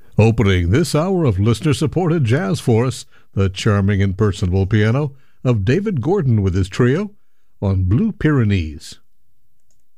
Opening this hour of listener-supported jazz for us, the charming and personable piano of David Gordon with his trio on Blue Pyrenees.